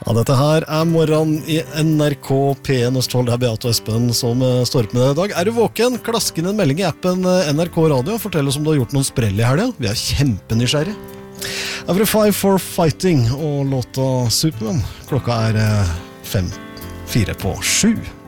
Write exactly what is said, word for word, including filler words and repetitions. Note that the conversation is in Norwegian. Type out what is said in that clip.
Ja, dette her er morgen I N R K P en Østfold. Det er Beate og Espen som står opp med det I dag. Er du våken? Klask inn en melding I appen N R K Radio. Fortell oss om du har gjort noen sprell I helgen. Vi er kjempenysgjerrig. Every Five for Fighting og låta Superman. Klokka er fem, fire på sju.